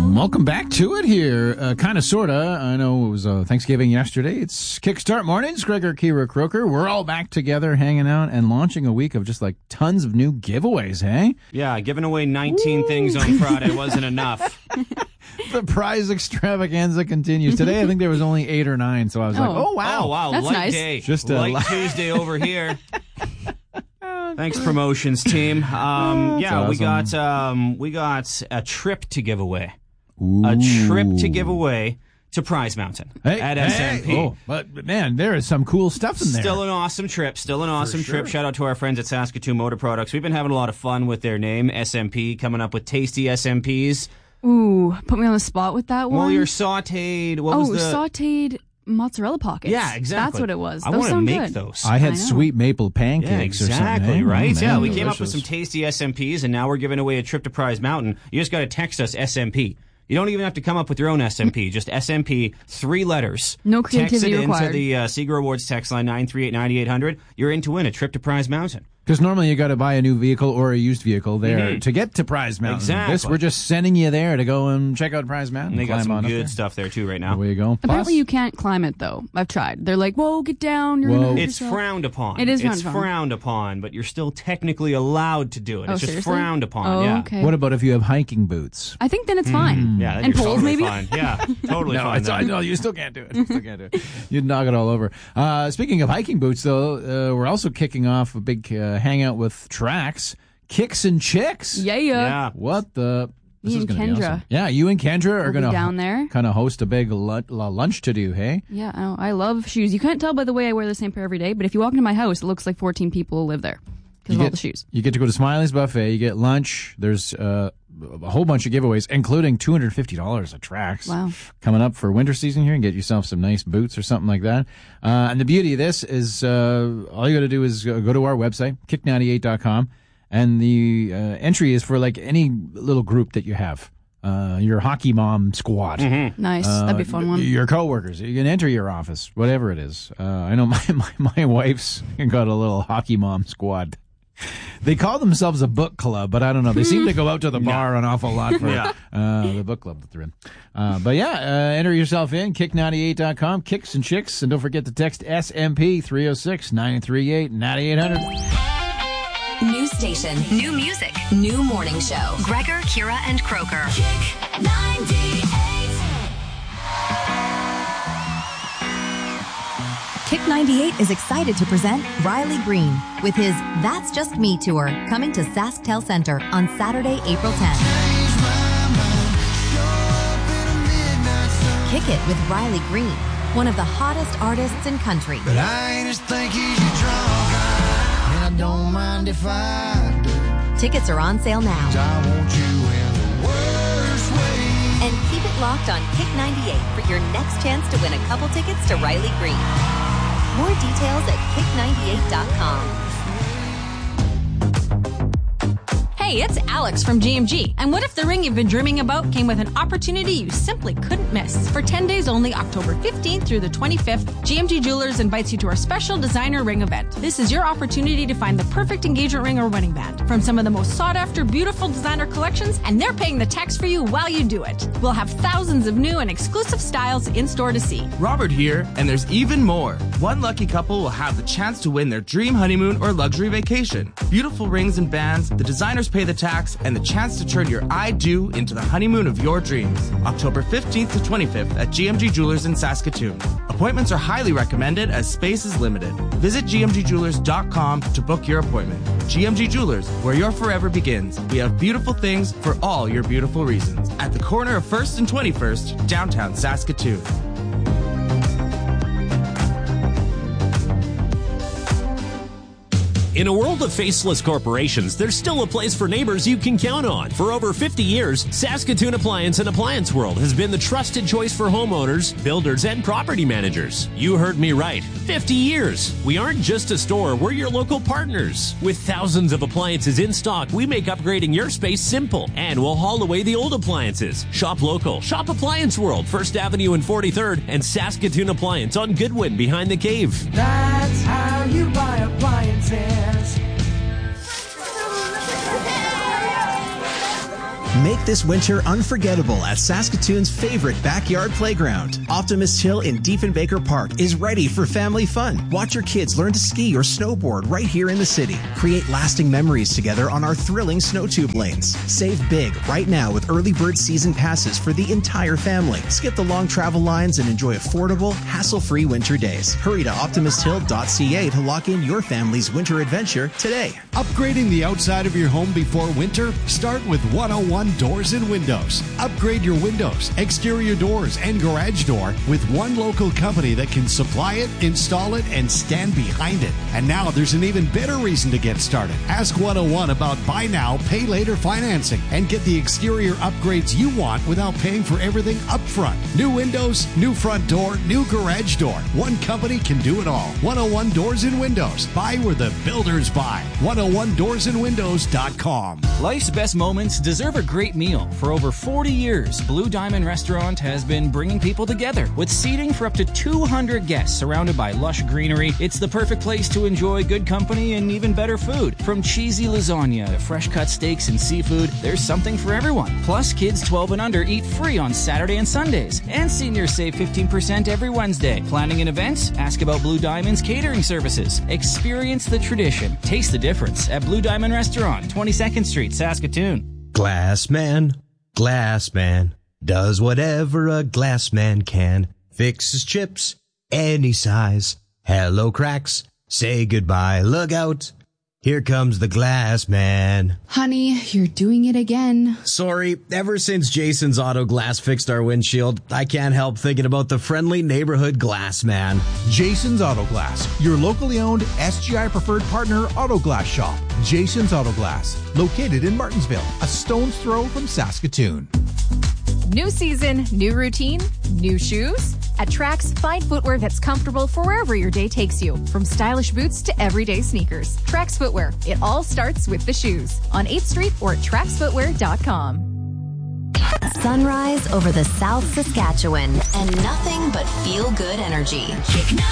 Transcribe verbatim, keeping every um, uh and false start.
Welcome back to it here. Uh, kind of, sort of. I know it was uh, Thanksgiving yesterday. It's Kickstart Mornings. Gregor, Kira, Croker. We're all back together, hanging out, and launching a week of just like tons of new giveaways, hey? Yeah, giving away nineteen Woo. Things on Friday wasn't enough. The prize extravaganza continues. Today, I think there was only eight or nine, so I was oh. like, oh, wow. Oh, wow. That's Light nice. day. Just a Light li- Tuesday over here. Thanks, promotions team. Um, Oh, yeah, awesome. we got um, we got a trip to give away. Ooh. A trip to give away to Prize Mountain Hey, at hey, S M P. Oh, but, but man, there is some cool stuff in there. Still an awesome trip. Still an awesome sure. trip. Shout out to our friends at Saskatoon Motor Products. We've been having a lot of fun with their name, S M P, coming up with tasty S M Ps. Ooh, put me on the spot with that one. Well, you're sauteed. What oh, was the sauteed mozzarella pockets. Yeah, exactly. That's what it was. I Those want to sound make good. those. I had I know. sweet maple pancakes Yeah, or something. exactly, eh? right? Mm, yeah, man, we came up with delicious. some tasty S M Ps, and now we're giving away a trip to Prize Mountain. You just got to text us S M P. You don't even have to come up with your own S M P. Just S M P, three letters. No creativity Text it required. into the uh, Seeger Awards text line nine three eight, nine eight hundred. You're in to win a trip to Prize Mountain. Because normally you got to buy a new vehicle or a used vehicle there Mhm. to get to Prize Mountain. Exactly. This, we're just sending you there to go and check out Prize Mountain. And they got climb on some up good there. stuff there, too, right now. Away you go. Plus, Apparently you can't climb it, though. I've tried. They're like, whoa, get down. You're Whoa. gonna hurt It's yourself. frowned upon. It is It's frowned upon. frowned upon, but you're still technically allowed to do it. Oh, It's just seriously? frowned upon, Oh, yeah. okay. what about if you have hiking boots? I think then it's fine. Yeah, then And you're poles, totally maybe? fine. Yeah, totally No, fine. it's, then. no, you still can't do it. You still can't do it. You'd knock it all over. Uh, speaking of hiking boots, though, uh, we're also kicking off a big uh, hangout with Trax, Kicks and Chicks. Yeah. Yeah. What the? This Me is and gonna be Kendra. awesome. Yeah, you and Kendra are We'll be going to down there. kind of host a big lu- lu- lunch to do, hey? Yeah, I, know. I love shoes. You can't tell by the way I wear the same pair every day, but if you walk into my house, it looks like fourteen people live there because of all get, the shoes. You get to go to Smiley's Buffet. You get lunch. There's uh, a whole bunch of giveaways, including two hundred fifty dollars at Trax. Wow. Coming up for winter season here, and get yourself some nice boots or something like that. Uh, and the beauty of this is uh, all you got to do is go go to our website, kick ninety-eight dot com, and the uh, entry is for like any little group that you have. Uh, your hockey mom squad. Nice. Uh, That'd be a fun one. Your coworkers. You can enter your office, whatever it is. Uh, I know my, my, my wife's got a little hockey mom squad. They call themselves a book club, but I don't know. They seem to go out to the bar an awful lot for Yeah. uh, the book club that they're in. Uh, but yeah, uh, enter yourself in, kick ninety-eight dot com, Kicks and Chicks, and don't forget to text S M P three oh six, nine three eight, nine eight hundred. New station, new music, new morning show. Gregor, Kira, and Croker. Kick ninety-eight. Kick ninety-eight is excited to present Riley Green with his That's Just Me tour coming to SaskTel Center on Saturday, April tenth. Kick it with Riley Green, one of the hottest artists in country. But I ain't as think he's your drunk guy, and I don't mind if I do. Tickets are on sale now. I want you in the worst way. And keep it locked on Kick ninety-eight for your next chance to win a couple tickets to Riley Green. More details at kick ninety-eight dot com. Hey, it's Alex from G M G. And what if the ring you've been dreaming about came with an opportunity you simply couldn't miss? For ten days only, October fifteenth through the twenty-fifth, G M G Jewelers invites you to our special designer ring event. This is your opportunity to find the perfect engagement ring or wedding band from some of the most sought-after, beautiful designer collections, and they're paying the tax for you while you do it. We'll have thousands of new and exclusive styles in store to see. Robert here, and there's even more. One lucky couple will have the chance to win their dream honeymoon or luxury vacation. Beautiful rings and bands, the designers pay the tax, and the chance to turn your I do into the honeymoon of your dreams. October fifteenth to twenty-fifth at G M G Jewelers in Saskatoon. Appointments are highly recommended as space is limited. Visit g m g jewelers dot com to book your appointment. G M G Jewelers, where your forever begins. We have beautiful things for all your beautiful reasons. At the corner of first and twenty-first, downtown Saskatoon. In a world of faceless corporations, there's still a place for neighbors you can count on. For over fifty years, Saskatoon Appliance and Appliance World has been the trusted choice for homeowners, builders, and property managers. You heard me right. fifty years. We aren't just a store, we're your local partners. With thousands of appliances in stock, we make upgrading your space simple. And we'll haul away the old appliances. Shop local. Shop Appliance World, First Avenue and forty-third, and Saskatoon Appliance on Goodwin behind the cave. That's how you buy appliances. Make this winter unforgettable at Saskatoon's favorite backyard playground. Optimist Hill in Diefenbaker Park is ready for family fun. Watch your kids learn to ski or snowboard right here in the city. Create lasting memories together on our thrilling snow tube lanes. Save big right now with early bird season passes for the entire family. Skip the long travel lines and enjoy affordable, hassle-free winter days. Hurry to optimist hill dot c a to lock in your family's winter adventure today. Upgrading the outside of your home before winter? Start with one oh one Doors and Windows. Upgrade your windows, exterior doors, and garage door with one local company that can supply it, install it, and stand behind it. And now there's an even better reason to get started. Ask one oh one about buy now, pay later financing and get the exterior upgrades you want without paying for everything up front. New windows, new front door, new garage door. One company can do it all. one oh one Doors and Windows. Buy where the builders buy. one oh one doors and windows dot com. Life's best moments deserve a great meal. For over forty years, Blue Diamond Restaurant has been bringing people together with seating for up to two hundred guests surrounded by lush greenery. It's the perfect place to enjoy good company and even better food. From cheesy lasagna to fresh cut steaks and seafood, there's something for everyone. Plus, kids twelve and under eat free on Saturday and Sundays. And seniors save fifteen percent every Wednesday. Planning an event? Ask about Blue Diamond's catering services. Experience the tradition. Taste the difference at Blue Diamond Restaurant, twenty-second Street, Saskatoon. Glass man, glass man, does whatever a glass man can. Fixes chips, any size. Hello cracks, say goodbye, look out. Here comes the glass man. Honey, you're doing it again. Sorry, ever since Jason's Auto Glass fixed our windshield, I can't help thinking about the friendly neighborhood glass man. Jason's Auto Glass, your locally owned S G I preferred partner auto glass shop. Jason's Auto Glass, located in Martinsville, a stone's throw from Saskatoon. New season, new routine, new shoes? At Trax, find footwear that's comfortable for wherever your day takes you. From stylish boots to everyday sneakers. Trax Footwear. It all starts with the shoes. On eighth Street or at trax footwear dot com. Sunrise over the South Saskatchewan and nothing but feel-good energy.